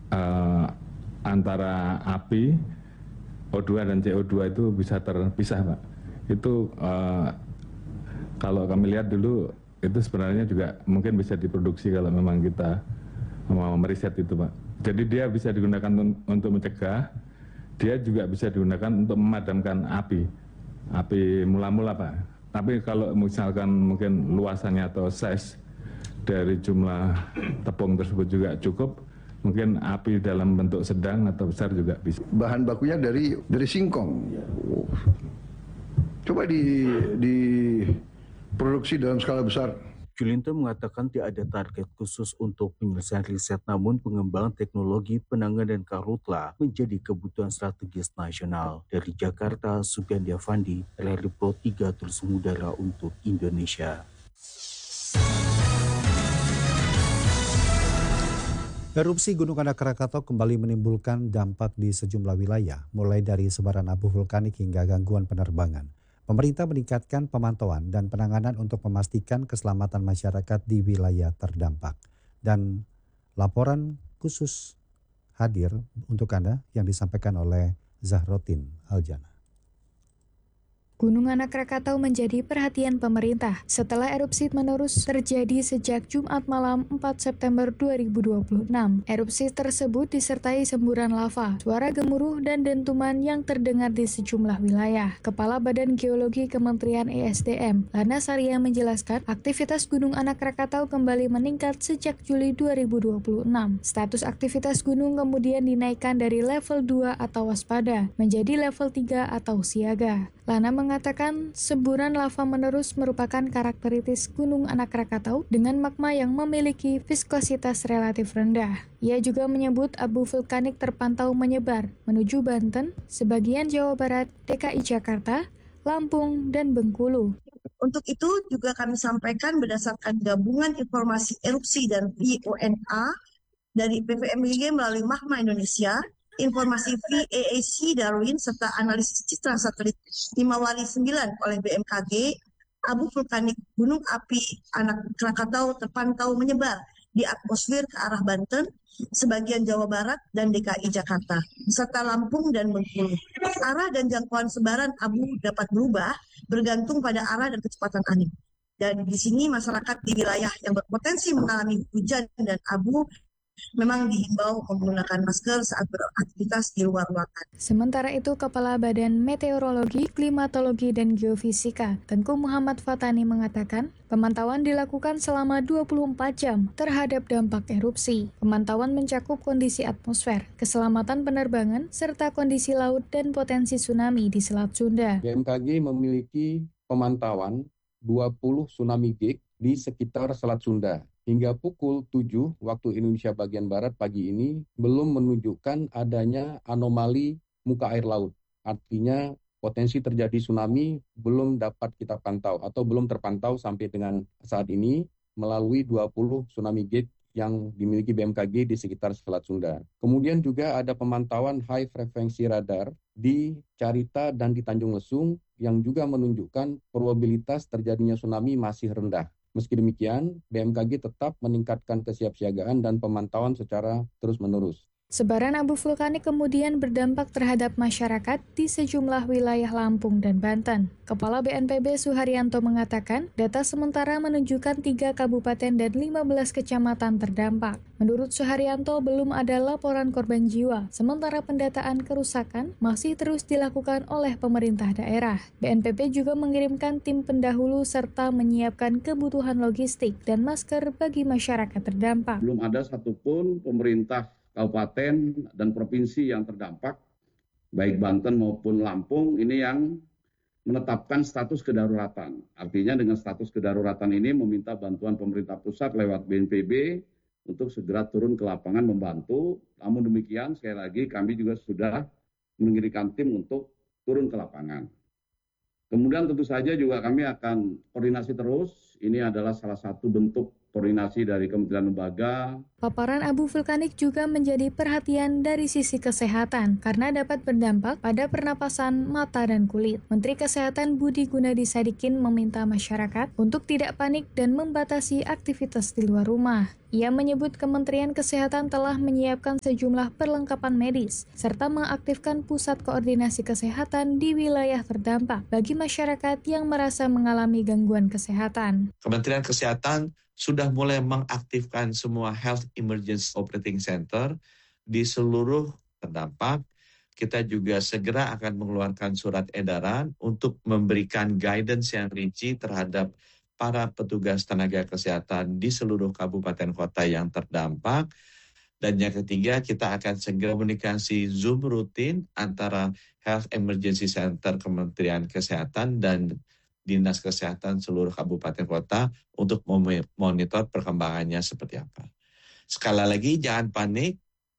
eh, antara api O2 dan CO2 itu bisa terpisah, Pak. Itu kalau kami lihat dulu itu sebenarnya juga mungkin bisa diproduksi kalau memang kita mau meriset itu, Pak. Jadi dia bisa digunakan untuk mencegah, dia juga bisa digunakan untuk memadamkan api mula-mula, Pak. Tapi kalau misalkan mungkin luasannya atau size dari jumlah tepung tersebut juga cukup, mungkin api dalam bentuk sedang atau besar juga bisa. Bahan bakunya dari singkong. Oh. Coba diproduksi dalam skala besar. Julinto mengatakan tidak ada target khusus untuk penyelesaian riset, namun pengembangan teknologi penanganan karhutla menjadi kebutuhan strategis nasional. Dari Jakarta, Sugandi Avandi, RRI Pro 3 Terus Mengudara untuk Indonesia. Erupsi Gunung Anak Krakatau kembali menimbulkan dampak di sejumlah wilayah, mulai dari sebaran abu vulkanik hingga gangguan penerbangan. Pemerintah meningkatkan pemantauan dan penanganan untuk memastikan keselamatan masyarakat di wilayah terdampak. Dan laporan khusus hadir untuk Anda yang disampaikan oleh Zahrotin Aljana. Gunung Anak Krakatau menjadi perhatian pemerintah setelah erupsi menerus terjadi sejak Jumat malam 4 September 2026. Erupsi tersebut disertai semburan lava, suara gemuruh dan dentuman yang terdengar di sejumlah wilayah. Kepala Badan Geologi Kementerian ESDM, Lana Saria menjelaskan aktivitas Gunung Anak Krakatau kembali meningkat sejak Juli 2026. Status aktivitas gunung kemudian dinaikkan dari level 2 atau waspada menjadi level 3 atau siaga. Lana mengatakan semburan lava menerus merupakan karakteristis Gunung Anak Krakatau dengan magma yang memiliki viskositas relatif rendah. Ia juga menyebut abu vulkanik terpantau menyebar menuju Banten, sebagian Jawa Barat, DKI Jakarta, Lampung, dan Bengkulu. Untuk itu juga kami sampaikan berdasarkan gabungan informasi erupsi dan VONA dari PVMBG melalui Magma Indonesia, informasi VAAC Darwin serta analisis citra satelit Himawari 9 oleh BMKG, abu vulkanik Gunung Api Anak Krakatau terpantau menyebar di atmosfer ke arah Banten, sebagian Jawa Barat, dan DKI Jakarta, serta Lampung dan Bengkulu. Arah dan jangkauan sebaran abu dapat berubah bergantung pada arah dan kecepatan angin. Dan di sini masyarakat di wilayah yang berpotensi mengalami hujan dan abu memang dihimbau menggunakan masker saat beraktivitas di luar ruangan. Sementara itu, Kepala Badan Meteorologi, Klimatologi, dan Geofisika, Tengku Muhammad Fatani mengatakan, pemantauan dilakukan selama 24 jam terhadap dampak erupsi. Pemantauan mencakup kondisi atmosfer, keselamatan penerbangan, serta kondisi laut dan potensi tsunami di Selat Sunda. BMKG memiliki pemantauan 20 tsunami gate di sekitar Selat Sunda. Hingga pukul 7 waktu Indonesia bagian Barat pagi ini belum menunjukkan adanya anomali muka air laut. Artinya potensi terjadi tsunami belum dapat kita pantau atau belum terpantau sampai dengan saat ini melalui 20 tsunami gate yang dimiliki BMKG di sekitar Selat Sunda. Kemudian juga ada pemantauan high frekuensi radar di Carita dan di Tanjung Lesung yang juga menunjukkan probabilitas terjadinya tsunami masih rendah. Meski demikian, BMKG tetap meningkatkan kesiapsiagaan dan pemantauan secara terus-menerus. Sebaran abu vulkanik kemudian berdampak terhadap masyarakat di sejumlah wilayah Lampung dan Banten. Kepala BNPB Suharyanto mengatakan, data sementara menunjukkan 3 kabupaten dan 15 kecamatan terdampak. Menurut Suharyanto, belum ada laporan korban jiwa, sementara pendataan kerusakan masih terus dilakukan oleh pemerintah daerah. BNPB juga mengirimkan tim pendahulu serta menyiapkan kebutuhan logistik dan masker bagi masyarakat terdampak. Belum ada satupun pemerintah kabupaten dan provinsi yang terdampak, baik Banten maupun Lampung, ini yang menetapkan status kedaruratan. Artinya dengan status kedaruratan ini meminta bantuan pemerintah pusat lewat BNPB untuk segera turun ke lapangan membantu. Namun demikian, sekali lagi kami juga sudah mengirimkan tim untuk turun ke lapangan. Kemudian tentu saja juga kami akan koordinasi terus. Ini adalah salah satu bentuk koordinasi dari kementerian lembaga, Paparan abu vulkanik juga menjadi perhatian dari sisi kesehatan karena dapat berdampak pada pernapasan, mata, dan kulit. Menteri Kesehatan Budi Gunadi Sadikin meminta masyarakat untuk tidak panik dan membatasi aktivitas di luar rumah. Ia menyebut Kementerian Kesehatan telah menyiapkan sejumlah perlengkapan medis serta mengaktifkan pusat koordinasi kesehatan di wilayah terdampak bagi masyarakat yang merasa mengalami gangguan kesehatan. Kementerian Kesehatan sudah mulai mengaktifkan semua Health Emergency Operating Center di seluruh terdampak. Kita juga segera akan mengeluarkan surat edaran untuk memberikan guidance yang rinci terhadap para petugas tenaga kesehatan di seluruh kabupaten kota yang terdampak. Dan yang ketiga, kita akan segera komunikasi Zoom rutin antara Health Emergency Center Kementerian Kesehatan dan Dinas Kesehatan seluruh kabupaten kota untuk memonitor perkembangannya seperti apa. Sekali lagi, jangan panik,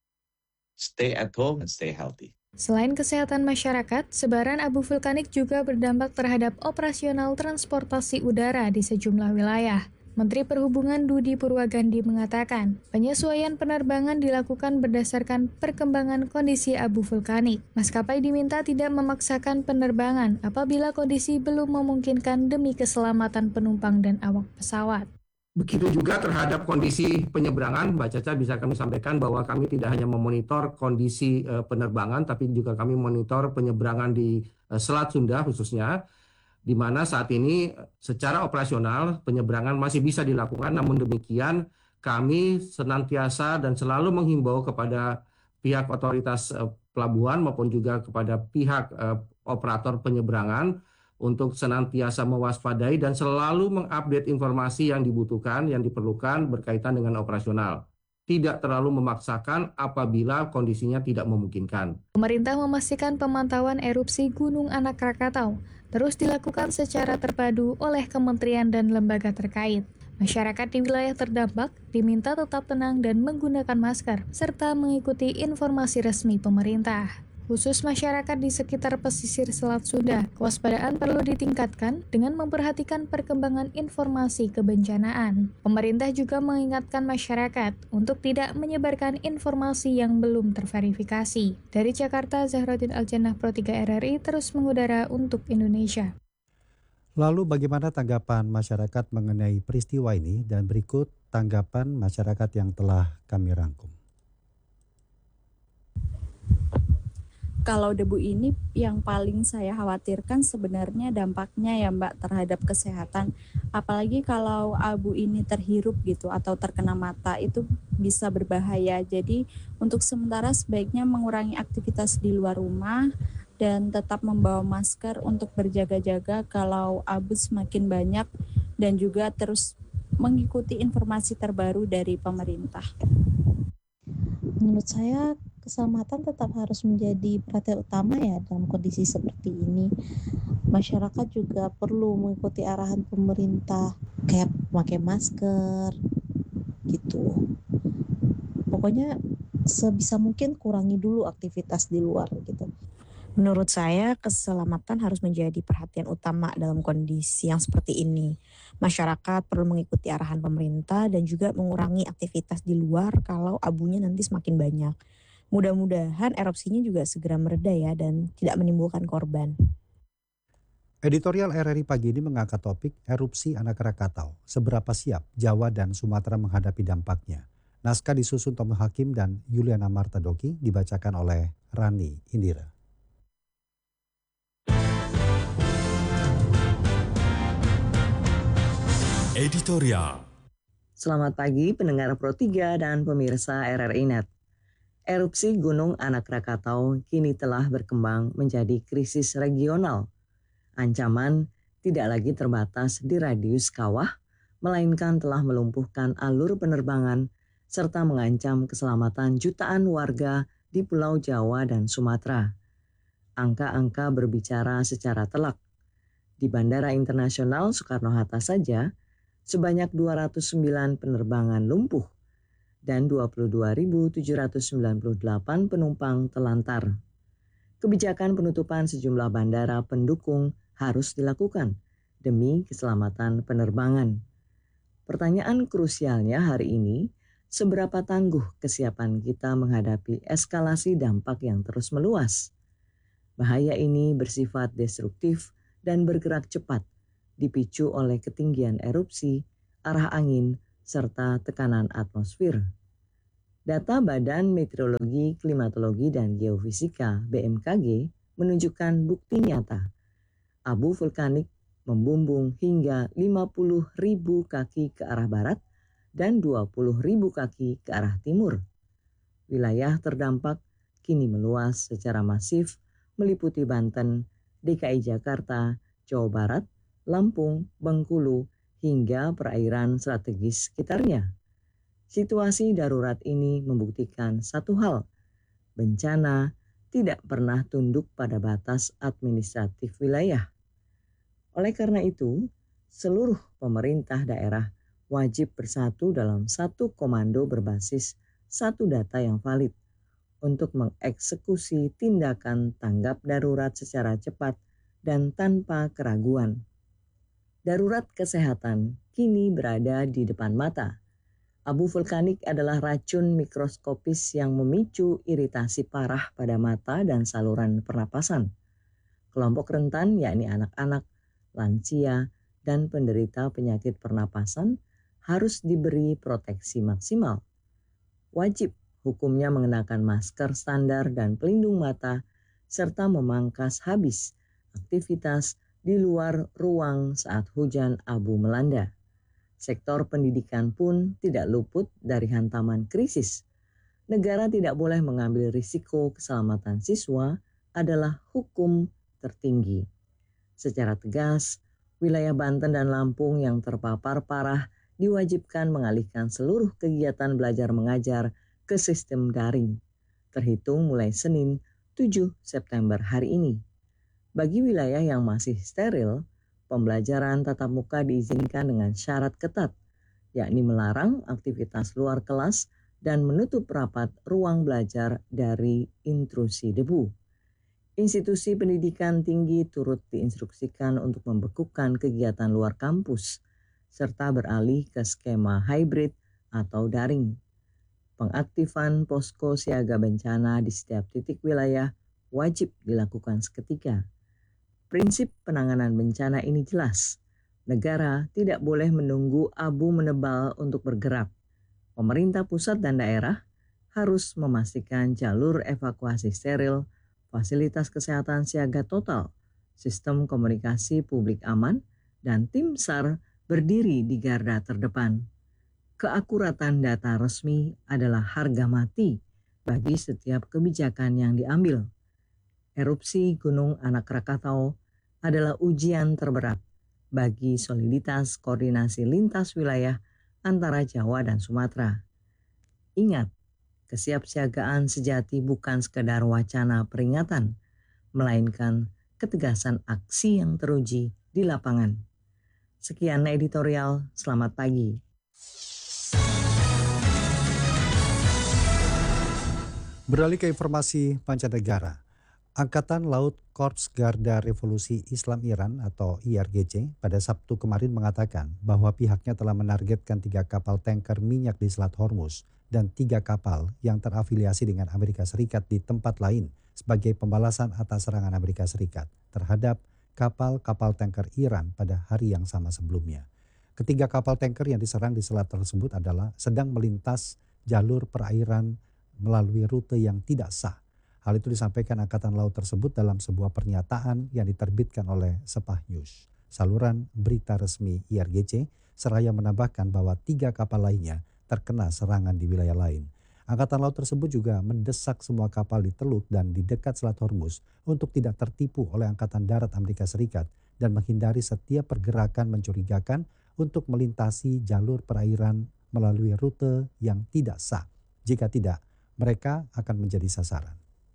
stay at home and stay healthy. Selain kesehatan masyarakat, sebaran abu vulkanik juga berdampak terhadap operasional transportasi udara di sejumlah wilayah. Menteri Perhubungan Budi Purwagandi mengatakan, penyesuaian penerbangan dilakukan berdasarkan perkembangan kondisi abu vulkanik. Maskapai diminta tidak memaksakan penerbangan apabila kondisi belum memungkinkan demi keselamatan penumpang dan awak pesawat. Begitu juga terhadap kondisi penyeberangan, Mbak Caca bisa kami sampaikan bahwa kami tidak hanya memonitor kondisi penerbangan, tapi juga kami monitor penyeberangan di Selat Sunda khususnya, di mana saat ini secara operasional penyeberangan masih bisa dilakukan, namun demikian kami senantiasa dan selalu menghimbau kepada pihak otoritas pelabuhan maupun juga kepada pihak operator penyeberangan untuk senantiasa mewaspadai dan selalu mengupdate informasi yang dibutuhkan, yang diperlukan berkaitan dengan operasional. Tidak terlalu memaksakan apabila kondisinya tidak memungkinkan. Pemerintah memastikan pemantauan erupsi Gunung Anak Krakatau terus dilakukan secara terpadu oleh kementerian dan lembaga terkait. Masyarakat di wilayah terdampak diminta tetap tenang dan menggunakan masker, serta mengikuti informasi resmi pemerintah. Khusus masyarakat di sekitar pesisir Selat Sunda, kewaspadaan perlu ditingkatkan dengan memperhatikan perkembangan informasi kebencanaan. Pemerintah juga mengingatkan masyarakat untuk tidak menyebarkan informasi yang belum terverifikasi. Dari Jakarta, Zahroddin Aljannah, Pro 3 RRI terus mengudara untuk Indonesia. Lalu bagaimana tanggapan masyarakat mengenai peristiwa ini, dan berikut tanggapan masyarakat yang telah kami rangkum. Kalau debu ini yang paling saya khawatirkan sebenarnya dampaknya ya Mbak terhadap kesehatan. Apalagi kalau abu ini terhirup gitu atau terkena mata itu bisa berbahaya. Jadi untuk sementara sebaiknya mengurangi aktivitas di luar rumah dan tetap membawa masker untuk berjaga-jaga kalau abu semakin banyak dan juga terus mengikuti informasi terbaru dari pemerintah. Menurut saya keselamatan tetap harus menjadi perhatian utama ya dalam kondisi seperti ini. Masyarakat juga perlu mengikuti arahan pemerintah kayak pakai masker gitu. Pokoknya sebisa mungkin kurangi dulu aktivitas di luar gitu. Menurut saya keselamatan harus menjadi perhatian utama dalam kondisi yang seperti ini. Masyarakat perlu mengikuti arahan pemerintah dan juga mengurangi aktivitas di luar kalau abunya nanti semakin banyak. Mudah-mudahan erupsinya juga segera mereda ya dan tidak menimbulkan korban. Editorial RRI pagi ini mengangkat topik erupsi Anak Krakatau. Seberapa siap Jawa dan Sumatera menghadapi dampaknya? Naskah disusun Tomo Hakim dan Yuliana Martadoki dibacakan oleh Rani Indira. Editorial. Selamat pagi pendengar Pro 3 dan pemirsa RRI Net. Erupsi Gunung Anak Krakatau kini telah berkembang menjadi krisis regional. Ancaman tidak lagi terbatas di radius kawah, melainkan telah melumpuhkan alur penerbangan serta mengancam keselamatan jutaan warga di Pulau Jawa dan Sumatera. Angka-angka berbicara secara telak. Di Bandara Internasional Soekarno-Hatta saja, sebanyak 209 penerbangan lumpuh dan 22.798 penumpang telantar. Kebijakan penutupan sejumlah bandara pendukung harus dilakukan demi keselamatan penerbangan. Pertanyaan krusialnya hari ini, seberapa tangguh kesiapan kita menghadapi eskalasi dampak yang terus meluas. Bahaya ini bersifat destruktif dan bergerak cepat, dipicu oleh ketinggian erupsi, arah angin, serta tekanan atmosfer. Data Badan Meteorologi, Klimatologi, dan Geofisika (BMKG) menunjukkan bukti nyata. Abu vulkanik membumbung hingga 50.000 kaki ke arah barat dan 20.000 kaki ke arah timur. Wilayah terdampak kini meluas secara masif meliputi Banten, DKI Jakarta, Jawa Barat, Lampung, Bengkulu, hingga perairan strategis sekitarnya. Situasi darurat ini membuktikan satu hal, bencana tidak pernah tunduk pada batas administratif wilayah. Oleh karena itu, seluruh pemerintah daerah wajib bersatu dalam satu komando berbasis satu data yang valid untuk mengeksekusi tindakan tanggap darurat secara cepat dan tanpa keraguan. Darurat kesehatan kini berada di depan mata. Abu vulkanik adalah racun mikroskopis yang memicu iritasi parah pada mata dan saluran pernapasan. Kelompok rentan yakni anak-anak, lansia, dan penderita penyakit pernapasan harus diberi proteksi maksimal. Wajib hukumnya mengenakan masker standar dan pelindung mata, serta memangkas habis aktivitas di luar ruang saat hujan abu melanda. Sektor pendidikan pun tidak luput dari hantaman krisis. Negara tidak boleh mengambil risiko keselamatan siswa adalah hukum tertinggi. Secara tegas, wilayah Banten dan Lampung yang terpapar parah diwajibkan mengalihkan seluruh kegiatan belajar mengajar ke sistem daring, terhitung mulai Senin 7 September hari ini. Bagi wilayah yang masih steril, pembelajaran tatap muka diizinkan dengan syarat ketat, yakni melarang aktivitas luar kelas dan menutup rapat ruang belajar dari intrusi debu. Institusi pendidikan tinggi turut diinstruksikan untuk membekukan kegiatan luar kampus, serta beralih ke skema hybrid atau daring. Pengaktifan posko siaga bencana di setiap titik wilayah wajib dilakukan seketika. Prinsip penanganan bencana ini jelas. Negara tidak boleh menunggu abu menebal untuk bergerak. Pemerintah pusat dan daerah harus memastikan jalur evakuasi steril, fasilitas kesehatan siaga total, sistem komunikasi publik aman, dan tim SAR berdiri di garda terdepan. Keakuratan data resmi adalah harga mati bagi setiap kebijakan yang diambil. Erupsi Gunung Anak Rakatau adalah ujian terberat bagi soliditas koordinasi lintas wilayah antara Jawa dan Sumatera. Ingat, kesiapsiagaan sejati bukan sekadar wacana peringatan, melainkan ketegasan aksi yang teruji di lapangan. Sekian editorial, selamat pagi. Beralih ke informasi mancanegara. Angkatan Laut Korps Garda Revolusi Islam Iran atau IRGC pada Sabtu kemarin mengatakan bahwa pihaknya telah menargetkan 3 kapal tanker minyak di Selat Hormuz dan 3 kapal yang terafiliasi dengan Amerika Serikat di tempat lain sebagai pembalasan atas serangan Amerika Serikat terhadap kapal-kapal tanker Iran pada hari yang sama sebelumnya. Ketiga kapal tanker yang diserang di selat tersebut adalah sedang melintas jalur perairan melalui rute yang tidak sah. Hal itu disampaikan Angkatan Laut tersebut dalam sebuah pernyataan yang diterbitkan oleh Sepah News, saluran berita resmi IRGC, seraya menambahkan bahwa 3 kapal lainnya terkena serangan di wilayah lain. Angkatan Laut tersebut juga mendesak semua kapal di Teluk dan di dekat Selat Hormuz untuk tidak tertipu oleh Angkatan Darat Amerika Serikat dan menghindari setiap pergerakan mencurigakan untuk melintasi jalur perairan melalui rute yang tidak sah. Jika tidak, mereka akan menjadi sasaran.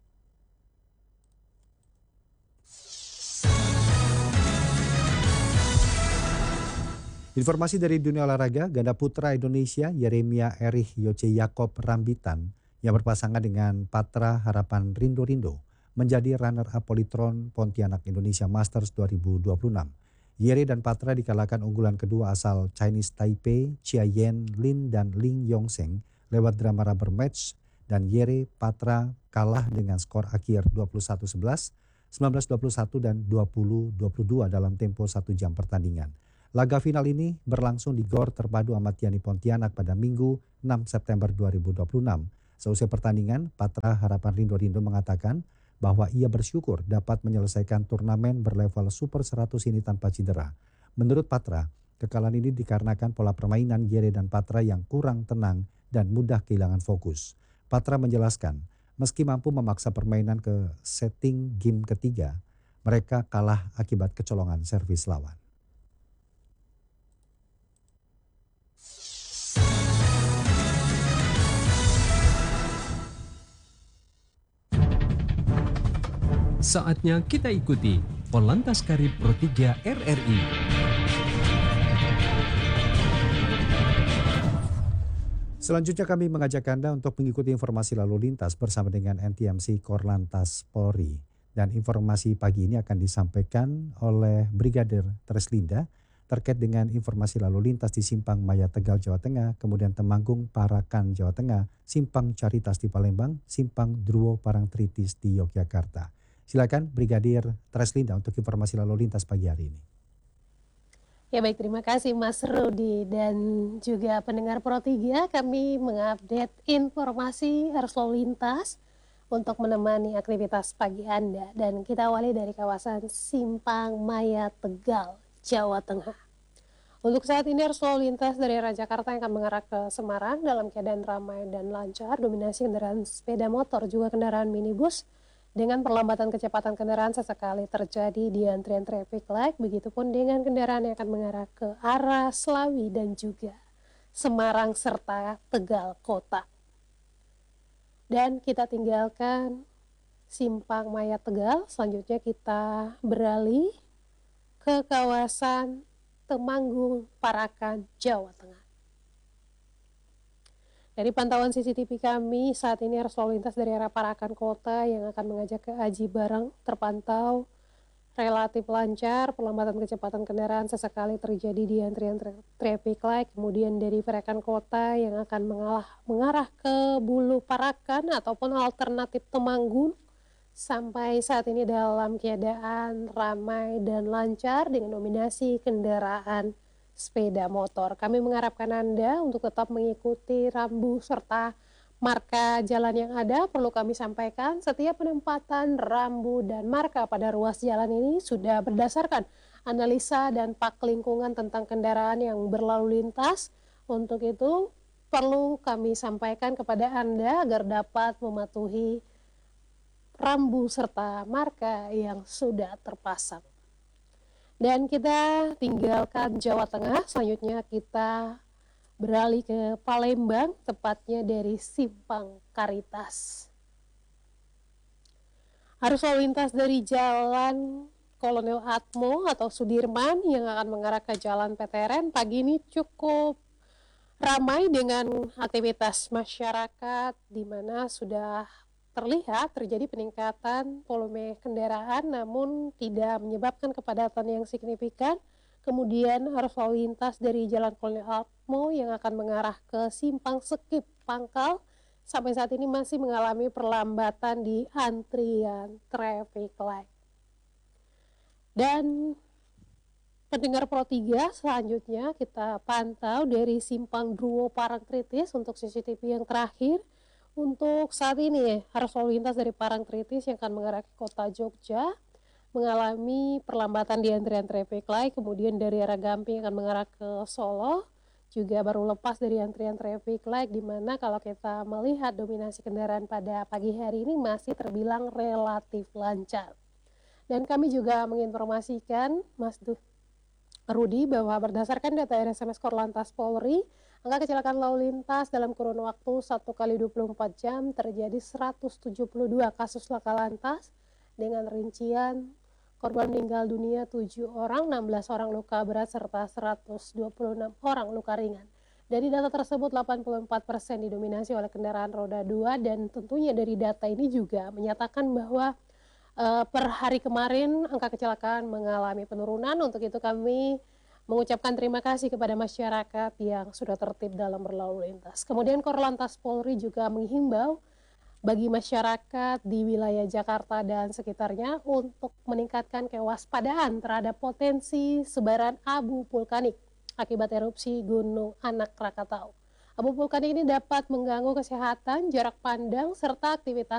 Informasi dari dunia olahraga, ganda putra Indonesia Yeremia Erich Yoce Yakob Rambitan yang berpasangan dengan Patra Harapan Rindo Rindo menjadi runner-up Polytron Pontianak Indonesia Masters 2026. Yere dan Patra dikalahkan unggulan kedua asal Chinese Taipei, Chia Yen Lin dan Ling Yongseng lewat drama rubber match dan Yere Patra kalah dengan skor akhir 21-11, 19-21 dan 20-22 dalam tempo 1 jam pertandingan. Laga final ini berlangsung di Gor Terpadu Ahmad Yani Pontianak pada Minggu 6 September 2026. Seusai pertandingan, Patra Harapan Rindo mengatakan bahwa ia bersyukur dapat menyelesaikan turnamen berlevel Super 100 ini tanpa cedera. Menurut Patra, kekalahan ini dikarenakan pola permainan Yere dan Patra yang kurang tenang dan mudah kehilangan fokus. Patra menjelaskan, meski mampu memaksa permainan ke setting game ketiga, mereka kalah akibat kecolongan servis lawan. Saatnya kita ikuti Polantas Karib Pro 3 RRI. Selanjutnya kami mengajak Anda untuk mengikuti informasi lalu lintas bersama dengan NTMC Korlantas Polri. Dan informasi pagi ini akan disampaikan oleh Brigadir Treslinda terkait dengan informasi lalu lintas di Simpang Maya Tegal, Jawa Tengah, kemudian Temanggung Parakan, Jawa Tengah, Simpang Caritas di Palembang, Simpang Druwo Parangtritis di Yogyakarta. Silakan Brigadir Treslinda untuk informasi lalu lintas pagi hari ini. Ya baik, terima kasih Mas Rudi dan juga pendengar Pro 3. Kami mengupdate informasi arus lalu lintas untuk menemani aktivitas pagi Anda. Dan kita awali dari kawasan Simpang Maya Tegal, Jawa Tengah. Untuk saat ini arus lalu lintas dari arah Jakarta yang akan mengarah ke Semarang dalam keadaan ramai dan lancar. Dominasi kendaraan sepeda motor juga kendaraan minibus. Dengan perlambatan kecepatan kendaraan sesekali terjadi di antrian traffic light, begitupun dengan kendaraan yang akan mengarah ke arah Slawi dan juga Semarang serta Tegal Kota. Dan kita tinggalkan Simpang Maya Tegal, selanjutnya kita beralih ke kawasan Temanggung Parakan, Jawa Tengah. Dari pantauan CCTV kami, saat ini arus lalu lintas dari arah Parakan Kota yang akan mengajak ke Aji Barang terpantau relatif lancar. Perlambatan kecepatan kendaraan sesekali terjadi di antrian traffic light. Kemudian dari Parakan Kota yang akan mengarah ke Bulu Parakan ataupun alternatif Temanggung. Sampai saat ini dalam keadaan ramai dan lancar dengan dominasi kendaraan sepeda motor. Kami mengharapkan Anda untuk tetap mengikuti rambu serta marka jalan yang ada. Perlu kami sampaikan, setiap penempatan rambu dan marka pada ruas jalan ini sudah berdasarkan analisa dan pak lingkungan tentang kendaraan yang berlalu lintas. Untuk itu perlu kami sampaikan kepada Anda agar dapat mematuhi rambu serta marka yang sudah terpasang. Dan kita tinggalkan Jawa Tengah, selanjutnya kita beralih ke Palembang, tepatnya dari Simpang Caritas. Arus lalu lintas dari Jalan Kolonel Atmo atau Sudirman yang akan mengarah ke Jalan PTRN pagi ini cukup ramai dengan aktivitas masyarakat, di mana sudah terlihat terjadi peningkatan volume kendaraan namun tidak menyebabkan kepadatan yang signifikan. Kemudian arus lalu lintas dari Jalan Kolonel Atmo yang akan mengarah ke Simpang Sekip Pangkal sampai saat ini masih mengalami perlambatan di antrian traffic light. Dan pendengar Pro 3, selanjutnya kita pantau dari Simpang Druwo Parangtritis untuk CCTV yang terakhir. Untuk saat ini arus lalu lintas dari Parangtritis yang akan mengarah ke kota Jogja mengalami perlambatan di antrian traffic light. Kemudian dari arah Gamping akan mengarah ke Solo juga baru lepas dari antrian traffic light, di mana kalau kita melihat dominasi kendaraan pada pagi hari ini masih terbilang relatif lancar. Dan kami juga menginformasikan Mas Rudi bahwa berdasarkan data RSMS Korlantas Polri, angka kecelakaan lalu lintas dalam kurun waktu 1 kali 24 jam terjadi 172 kasus laka lantas dengan rincian korban meninggal dunia 7 orang, 16 orang luka berat serta 126 orang luka ringan. Dari data tersebut 84% didominasi oleh kendaraan roda 2 dan tentunya dari data ini juga menyatakan bahwa per hari kemarin angka kecelakaan mengalami penurunan. Untuk itu kami mengucapkan terima kasih kepada masyarakat yang sudah tertib dalam berlalu lintas. Kemudian Korlantas Polri juga menghimbau bagi masyarakat di wilayah Jakarta dan sekitarnya untuk meningkatkan kewaspadaan terhadap potensi sebaran abu vulkanik akibat erupsi Gunung Anak Rakatau. Abu vulkanik ini dapat mengganggu kesehatan, jarak pandang, serta aktivitas